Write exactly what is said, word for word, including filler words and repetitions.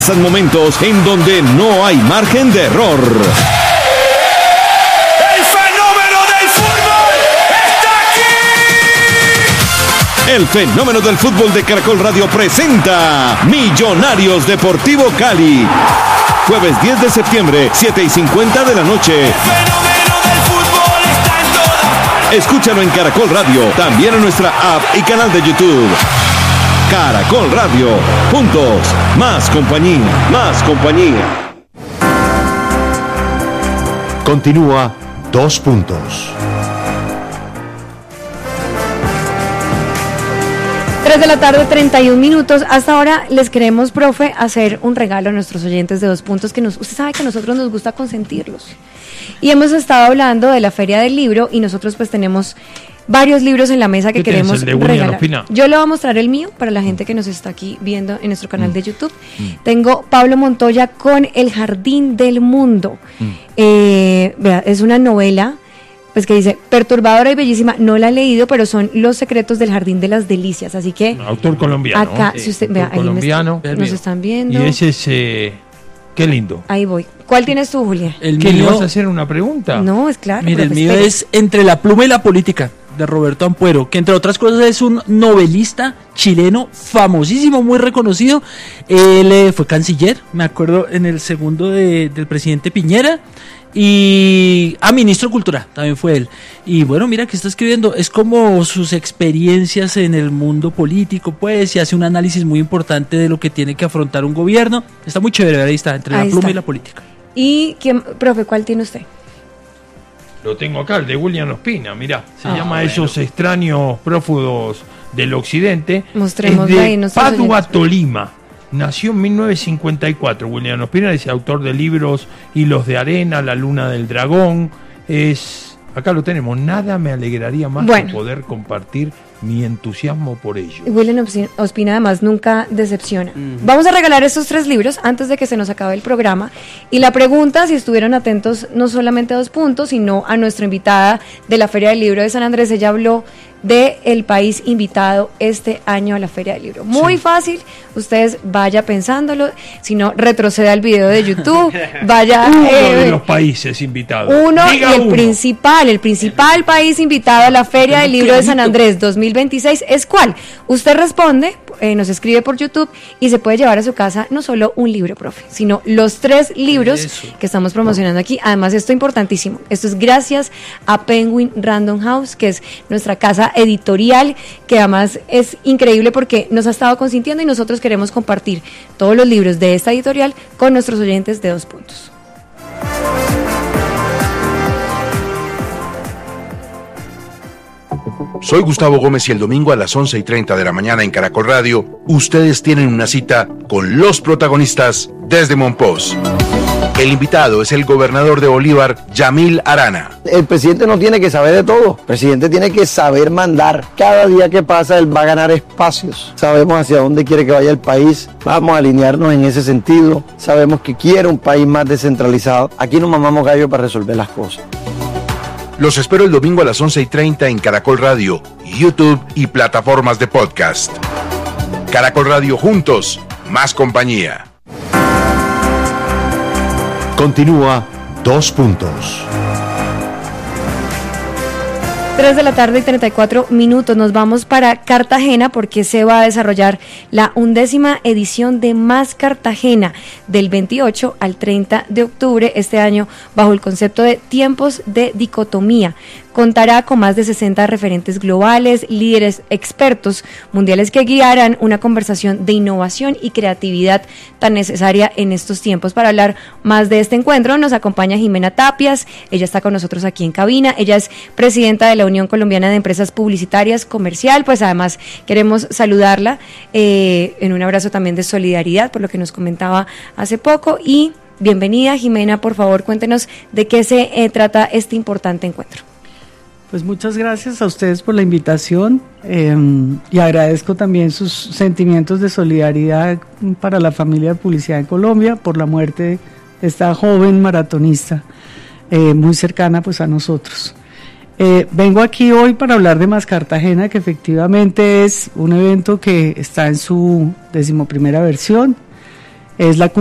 Pasan momentos en donde no hay margen de error. ¡El fenómeno del fútbol está aquí! El fenómeno del fútbol de Caracol Radio presenta Millonarios Deportivo Cali. Jueves diez de septiembre, siete y cincuenta de la noche. El fenómeno del fútbol está en todas partes. Escúchalo en Caracol Radio, también en nuestra app y canal de YouTube. Caracol Radio, juntos, más compañía, más compañía. Continúa Dos Puntos. tres de la tarde, treinta y un minutos. Hasta ahora les queremos, profe, hacer un regalo a nuestros oyentes de Dos Puntos, que nos, usted sabe que a nosotros nos gusta consentirlos. Y hemos estado hablando de la Feria del Libro y nosotros pues tenemos varios libros en la mesa que queremos regalar. Yo le voy a mostrar el mío para la gente que nos está aquí viendo en nuestro canal mm. de YouTube. Mm. Tengo Pablo Montoya con El Jardín del Mundo. Mm. Eh, vea, es una novela pues que dice, perturbadora y bellísima, no la he leído, pero son Los secretos del Jardín de las Delicias, así que... Autor colombiano. Acá, si usted, vea, ahí colombiano. Me, nos están viendo. Y ese es... Eh, qué lindo. Ahí voy. ¿Cuál tienes tú, Julia? El ¿Qué, mío, ¿le vas a hacer una pregunta? No, es claro. Mire, el mío es Entre la pluma y la política, de Roberto Ampuero, que entre otras cosas es un novelista chileno famosísimo, muy reconocido. Él eh, fue canciller, me acuerdo, en el segundo de, del presidente Piñera. Y a ah, ministro de Cultura también fue él. Y bueno, mira que está escribiendo, es como sus experiencias en el mundo político, pues, y hace un análisis muy importante de lo que tiene que afrontar un gobierno. Está muy chévere, ahí está, Entre ahí la pluma está. Y la política. ¿Y quién, profe, cuál tiene usted? Lo tengo acá, el de William Ospina, mirá, se ah, llama bueno. Esos extraños prófugos del occidente. Mostremos es de ahí, Padua, Tolima. Nació en mil novecientos cincuenta y cuatro. William Ospina es autor de libros Hilos de Arena, La Luna del Dragón. Es, acá lo tenemos. Nada me alegraría más bueno. que poder compartir mi entusiasmo por ello. William Ospina además nunca decepciona. Mm. Vamos a regalar estos tres libros antes de que se nos acabe el programa. Y la pregunta, si estuvieron atentos no solamente a Dos Puntos, sino a nuestra invitada de la Feria del Libro de San Andrés, ella habló de el país invitado este año a la Feria del Libro. Muy sí. fácil, ustedes vaya pensándolo, si no retroceda al video de YouTube, vaya... Uno eh, de los países invitados. Uno Diga y el uno. principal, el principal el, país invitado a la Feria del Libro de San Andrés dos mil veintiséis es ¿cuál? Usted responde, eh, nos escribe por YouTube y se puede llevar a su casa no solo un libro, profe, sino los tres libros Eso. que estamos promocionando aquí. Además, esto es importantísimo, esto es gracias a Penguin Random House, que es nuestra casa editorial, que además es increíble porque nos ha estado consintiendo y nosotros queremos compartir todos los libros de esta editorial con nuestros oyentes de Dos Puntos. Soy Gustavo Gómez y el domingo a las once y treinta de la mañana en Caracol Radio, ustedes tienen una cita con los protagonistas desde Monpós. El invitado es el gobernador de Bolívar, Yamil Arana. El presidente no tiene que saber de todo, el presidente tiene que saber mandar. Cada día que pasa él va a ganar espacios. Sabemos hacia dónde quiere que vaya el país, vamos a alinearnos en ese sentido. Sabemos que quiere un país más descentralizado. Aquí nos mamamos gallo para resolver las cosas. Los espero el domingo a las once y treinta en Caracol Radio, YouTube y plataformas de podcast. Caracol Radio, juntos, más compañía. Continúa Dos Puntos. tres de la tarde y treinta y cuatro minutos, nos vamos para Cartagena porque se va a desarrollar la undécima edición de Más Cartagena del veintiocho al treinta de octubre este año bajo el concepto de Tiempos de Dicotomía. Contará con más de sesenta referentes globales, líderes expertos mundiales que guiarán una conversación de innovación y creatividad tan necesaria en estos tiempos. Para hablar más de este encuentro nos acompaña Jimena Tapias, ella está con nosotros aquí en cabina, ella es presidenta de la Unión Colombiana de Empresas Publicitarias Comercial, pues además queremos saludarla eh, en un abrazo también de solidaridad por lo que nos comentaba hace poco y bienvenida Jimena, por favor cuéntenos de qué se eh, trata este importante encuentro. Pues muchas gracias a ustedes por la invitación eh, y agradezco también sus sentimientos de solidaridad para la familia de publicidad en Colombia por la muerte de esta joven maratonista eh, muy cercana pues a nosotros. Eh, vengo aquí hoy para hablar de Más Cartagena, que efectivamente es un evento que está en su decimoprimera versión. es la